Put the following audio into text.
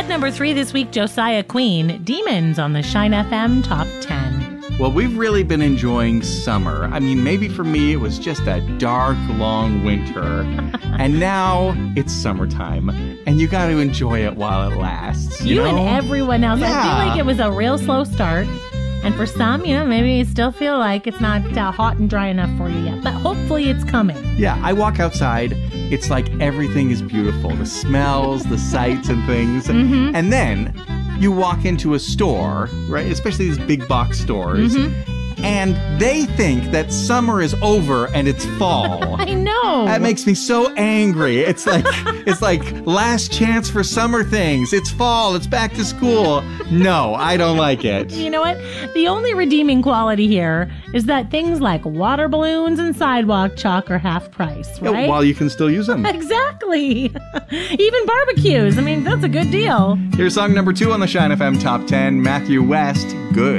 At number 3 this week, Josiah Queen, Demons on the Shine FM Top 10. Well, we've really been enjoying summer. I mean, maybe for me it was just a dark, long winter. And now it's summertime. And you got to enjoy it while it lasts. You and everyone else. Yeah. I feel like it was a real slow start. And for some, maybe you still feel like it's not hot and dry enough for you yet. But hopefully it's coming. Yeah, I walk outside. It's like everything is beautiful. The smells, the sights and things. Mm-hmm. And then you walk into a store, right? Especially these big box stores. Mm-hmm. And they think that summer is over and it's fall. I know. That makes me so angry. It's like last chance for summer things. It's fall. It's back to school. No, I don't like it. You know what? The only redeeming quality here is that things like water balloons and sidewalk chalk are half price, right? Yeah, while you can still use them. Exactly. Even barbecues. I mean, that's a good deal. Here's song number 2 on the Shine FM Top 10, Matthew West, Good.